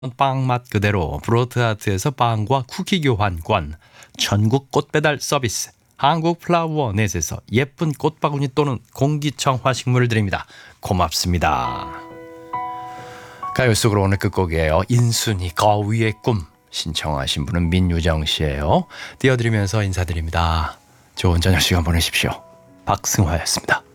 빵 맛 그대로 브로트하트에서 빵과 쿠키 교환권, 전국 꽃배달 서비스, 한국 플라워넷에서 예쁜 꽃바구니 또는 공기청 화식물을 드립니다. 고맙습니다. 가요 속으로 오늘 끝곡이에요. 인순이 거위의 꿈 신청하신 분은 민유정 씨예요. 띄워드리면서 인사드립니다. 좋은 저녁 시간 보내십시오. 박승화였습니다.